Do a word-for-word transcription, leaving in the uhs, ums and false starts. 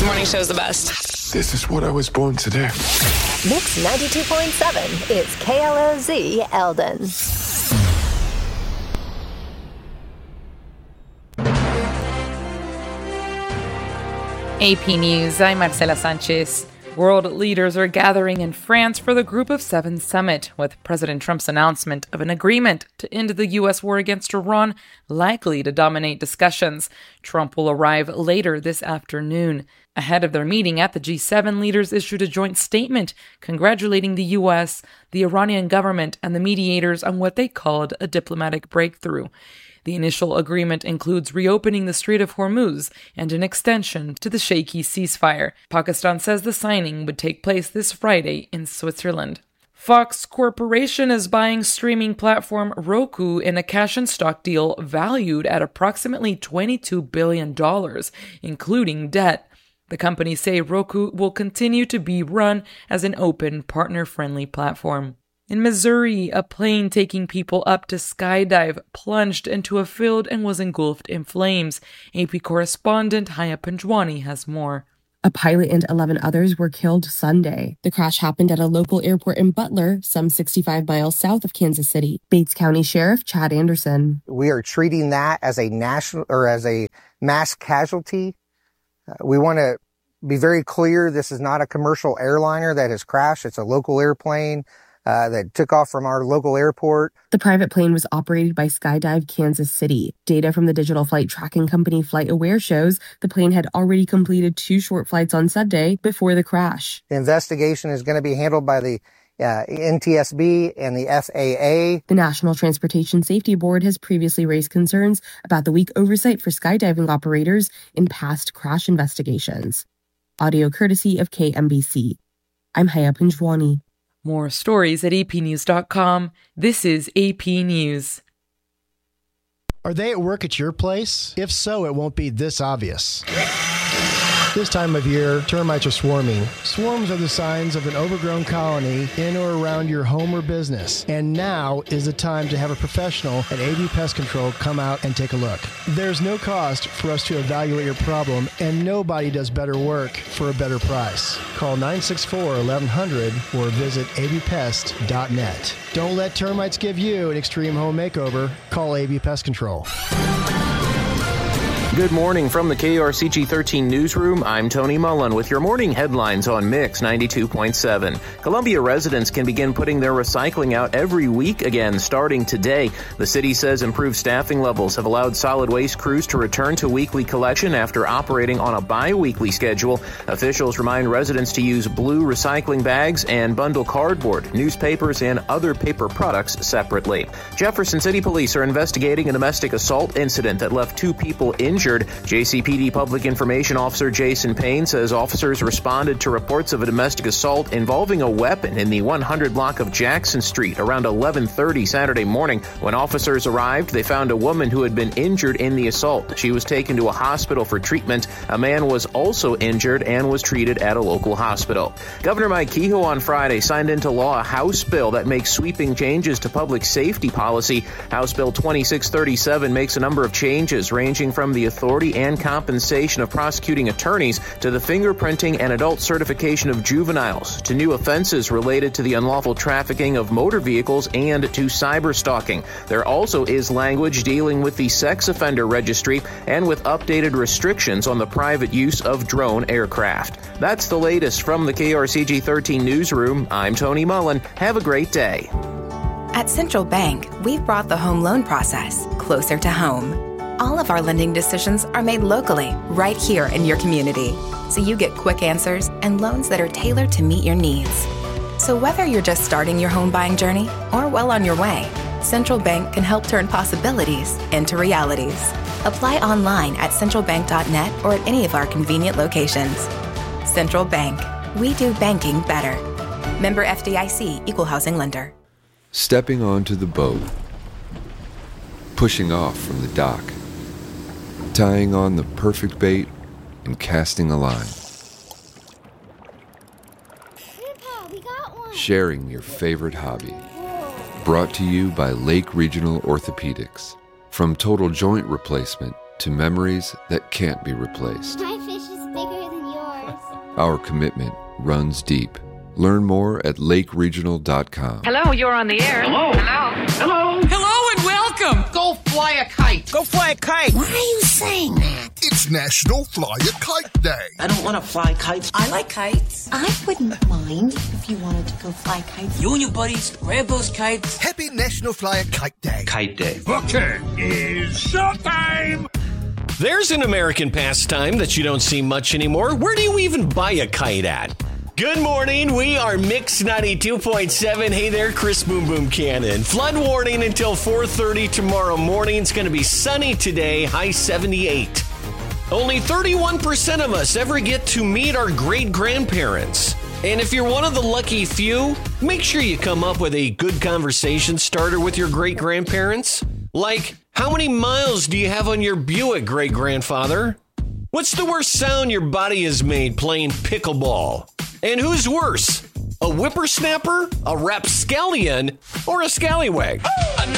morning show is the best. This is what I was born to do. Mix ninety-two point seven is K L O Z Eldon. A P News, I'm Marcela Sanchez. World leaders are gathering in France for the Group of Seven summit, with President Trump's announcement of an agreement to end the U S war against Iran likely to dominate discussions. Trump will arrive later this afternoon. Ahead of their meeting at the G seven, leaders issued a joint statement congratulating the U S, the Iranian government, and the mediators on what they called a diplomatic breakthrough. The initial agreement includes reopening the Strait of Hormuz and an extension to the shaky ceasefire. Pakistan says the signing would take place this Friday in Switzerland. Fox Corporation is buying streaming platform Roku in a cash and stock deal valued at approximately twenty-two billion dollars, including debt. The companies say Roku will continue to be run as an open, partner-friendly platform. In Missouri, a plane taking people up to skydive plunged into a field and was engulfed in flames. A P correspondent Haya Panjwani has more. A pilot and eleven others were killed Sunday. The crash happened at a local airport in Butler, some sixty-five miles south of Kansas City. Bates County Sheriff Chad Anderson. We are treating that as a national or as a mass casualty. Uh, we want to be very clear. This is not a commercial airliner that has crashed. It's a local airplane Uh, that took off from our local airport. The private plane was operated by Skydive Kansas City. Data from the digital flight tracking company FlightAware shows the plane had already completed two short flights on Sunday before the crash. The investigation is going to be handled by the uh, N T S B and the F A A. The National Transportation Safety Board has previously raised concerns about the weak oversight for skydiving operators in past crash investigations. Audio courtesy of K M B C. I'm Haya Panjwani. More stories at A P news dot com. This is A P News. Are they at work at your place? If so, it won't be this obvious. This time of year, termites are swarming. Swarms are the signs of an overgrown colony in or around your home or business. And now is the time to have a professional at A V Pest Control come out and take a look. There's no cost for us to evaluate your problem, and nobody does better work for a better price. Call nine six four, eleven hundred or visit A V pest dot net. Don't let termites give you an extreme home makeover. Call A V Pest Control. Good morning from the K R C G thirteen newsroom. I'm Tony Mullen with your morning headlines on Mix ninety-two point seven. Columbia residents can begin putting their recycling out every week again starting today. The city says improved staffing levels have allowed solid waste crews to return to weekly collection after operating on a bi-weekly schedule. Officials remind residents to use blue recycling bags and bundle cardboard, newspapers, and other paper products separately. Jefferson City Police are investigating a domestic assault incident that left two people injured. J C P D Public Information Officer Jason Payne says officers responded to reports of a domestic assault involving a weapon in the one hundred block of Jackson Street around eleven thirty Saturday morning. When officers arrived, they found a woman who had been injured in the assault. She was taken to a hospital for treatment. A man was also injured and was treated at a local hospital. Governor Mike Kehoe on Friday signed into law a House bill that makes sweeping changes to public safety policy. House Bill twenty-six thirty-seven makes a number of changes ranging from the authority and compensation of prosecuting attorneys to the fingerprinting and adult certification of juveniles, to new offenses related to the unlawful trafficking of motor vehicles, and to cyber stalking. There also is language dealing with the sex offender registry and with updated restrictions on the private use of drone aircraft. That's the latest from the K R C G thirteen newsroom. I'm Tony Mullen. Have a great day. At Central Bank, we've brought the home loan process closer to home. All of our lending decisions are made locally, right here in your community, so you get quick answers and loans that are tailored to meet your needs. So whether you're just starting your home buying journey or well on your way, Central Bank can help turn possibilities into realities. Apply online at central bank dot net or at any of our convenient locations. Central Bank. We do banking better. Member F D I C, Equal Housing Lender. Stepping onto the boat. Pushing off from the dock. Tying on the perfect bait and casting a line. Grandpa, we got one. Sharing your favorite hobby. Brought to you by Lake Regional Orthopedics. From total joint replacement to memories that can't be replaced. My fish is bigger than yours. Our commitment runs deep. Learn more at lake regional dot com. Hello, you're on the air. Hello. Hello. Hello. Hello and welcome. Go fly a kite. Go fly a kite. Why are you saying that? It's National Fly a Kite Day. I don't want to fly kites. I like kites. I wouldn't mind if you wanted to go fly kites. You and your buddies grab those kites. Happy National Fly a Kite Day. Kite Day. Okay, it's showtime. There's an American pastime that you don't see much anymore. Where do you even buy a kite at? Good morning, we are Mix ninety-two point seven. Hey there, Chris Boom Boom Cannon. Flood warning until four thirty tomorrow morning. It's going to be sunny today, high seventy-eight. Only thirty-one percent of us ever get to meet our great-grandparents. And if you're one of the lucky few, make sure you come up with a good conversation starter with your great-grandparents. Like, how many miles do you have on your Buick, great-grandfather? What's the worst sound your body has made playing pickleball? And who's worse, a whippersnapper, a rapscallion, or a scallywag?